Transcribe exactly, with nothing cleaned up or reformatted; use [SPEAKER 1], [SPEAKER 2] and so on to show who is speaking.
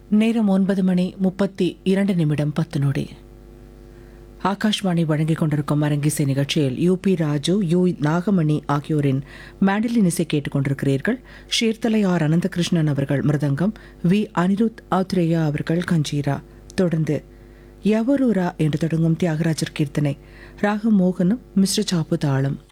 [SPEAKER 1] நேரம் ஒன்பது மணி முப்பத்தி இரண்டு நிமிடம் பத்து நொடி. ஆகாஷ்வாணி வழங்கிக் கொண்டிருக்கும் அரங்கிசை நிகழ்ச்சியில் யூ பி ராஜு, யு நாகமணி ஆகியோரின் மேண்டலின் இசை கேட்டுக் கொண்டிருக்கிறீர்கள். ஷீர்தலை ஆர் அனந்தகிருஷ்ணன் அவர்கள் மிருதங்கம், வி அனிருத் ஆத்ரேயா அவர்கள் கஞ்சீரா. தொடர்ந்து யவரூரா என்று தொடங்கும் தியாகராஜர் கீர்த்தனை, ராகம் மோகனம், மிஸ்ர சாப்பு தாளம்.